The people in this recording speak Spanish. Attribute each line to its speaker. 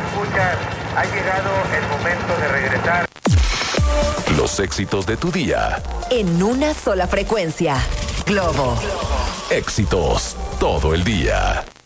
Speaker 1: escuchas, ha llegado el momento de regresar.
Speaker 2: Los éxitos de tu día.
Speaker 3: En una sola frecuencia. Globo.
Speaker 2: Éxitos todo el día.